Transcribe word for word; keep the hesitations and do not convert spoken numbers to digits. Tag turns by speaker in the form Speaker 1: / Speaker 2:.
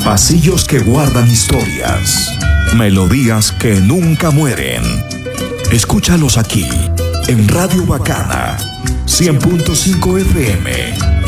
Speaker 1: Pasillos que guardan historias, melodías que nunca mueren. Escúchalos aquí, en Radio Bacana, cien punto cinco F M.